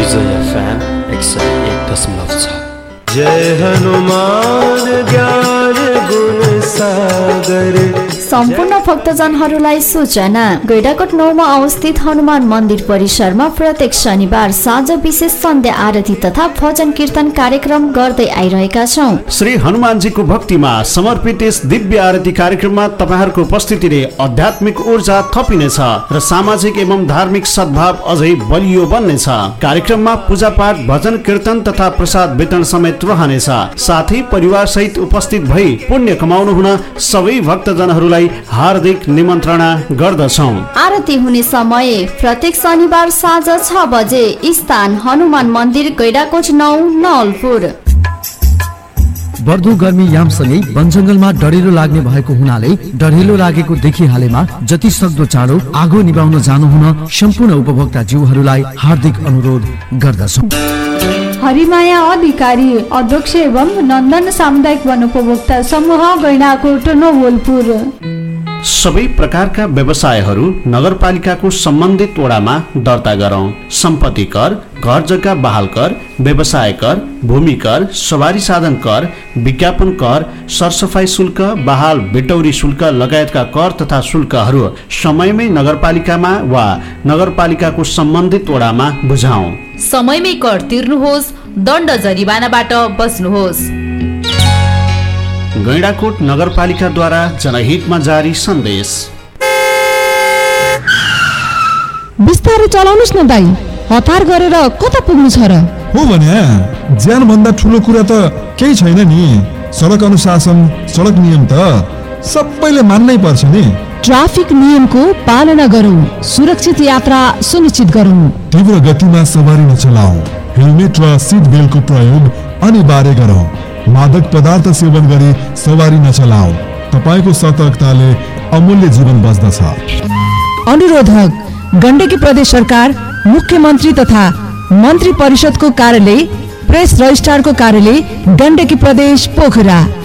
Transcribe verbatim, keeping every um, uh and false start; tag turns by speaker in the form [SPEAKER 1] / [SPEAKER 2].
[SPEAKER 1] उदय FM एक सय एक दशमलव छ।
[SPEAKER 2] जय हनुमान ज्ञान गुण सागर।
[SPEAKER 3] सम्पूर्ण भक्तजनहरूलाई सूचना, गैंडाकोट नौमा अवस्थित हनुमान मन्दिर परिसरमा प्रत्येक शनिबार साँझ विशेष सन्ध्या आरती तथा भजन कीर्तन कार्यक्रम गर्दै आइरहेका छौं।
[SPEAKER 4] श्री हनुमानजीको भक्तिमा समर्पित यस दिव्य आरती कार्यक्रममा तपाईहरूको उपस्थितिले आध्यात्मिक ऊर्जा थपिनेछ र सामाजिक एवं धार्मिक सद्भाव अझै बलियो बन्नेछ। कार्यक्रममा पूजापाठ, भजन कीर्तन तथा प्रसाद वितरण समेत रहनेछ। साथै परिवार सहित उपस्थित भई पुण्य कमाउनु हुन सबै भक्तजनहरूलाई हार्दिक निमन्त्रणा गर्दछौं।
[SPEAKER 3] आरती हुने समय प्रत्येक शनिबार साँझ छ बजे, स्थान हनुमान मन्दिर, गैंडाकोट नौ, नवलपुर।
[SPEAKER 5] बढ्दो गर्मी यामसँगै वनजङ्गलमा डढेलो लाग्ने भएको हुनाले डढेलो लागेको देखिहालेमा जति सक्दो चाँडो आगो निभाउन जानुहुन सम्पूर्ण उपभोक्ता जीवहरूलाई हार्दिक अनुरोध गर्दछौं।
[SPEAKER 6] हरिमाया अधिकारी, अध्यक्ष एवं नन्दन सामुदायिक वन उपभोक्ता समूह, गैंडाकोट, नवलपुर।
[SPEAKER 4] सबै प्रकारका व्यवसायहरू नगरपालिकाको सम्बन्धित वडामा दर्ता गरौं। सम्पत्ति कर, घर जग्गा बहाल कर, व्यवसाय कर, भूमि कर, सवारी साधन कर, विज्ञापन कर, सरसफाई शुल्क, बहाल बिटौरी शुल्क लगायतका कर तथा शुल्कहरू समयमै नगरपालिकामा वा नगरपालिकाको सम्बन्धित वडामा बुझाउँ।
[SPEAKER 7] समयमै कर तिर्नुहोस्, दण्ड जरिवानाबाट बच्नुहोस्।
[SPEAKER 4] गैंडाकोट नगरपालिकाद्वारा जनहितमा जारी सन्देश।
[SPEAKER 8] बिस्तारै चलाउनुस् न दाइ, हतार गरेर कता पुग्नु छ र?
[SPEAKER 9] हो भने ज्यान भन्दा ठुलो कुरा त केही छैन नि। सडक अनुशासन, सडक नियम त सबैले मान्नै पर्छ नि।
[SPEAKER 8] ट्राफिक नियमको पालना गरौँ, सुरक्षित यात्रा सुनिश्चित गरौँ।
[SPEAKER 9] तीव्र गतिमा सवारी नचलाऊ, हेलमेट र सिट बेल्टको प्रयोग अनिवार्य गरौँ। मादक पदार्थ सेवन गरी सवारी नचलाऊ, तपाईको सतर्कताले अमूल्य जीवन बच्दछ।
[SPEAKER 8] अनुरोधक गण्डकी प्रदेश सरकार, मुख्यमन्त्री तथा मन्त्री परिषदको कार्यालय, प्रेस रजिस्ट्रारको कार्यालय, गण्डकी प्रदेश, पोखरा।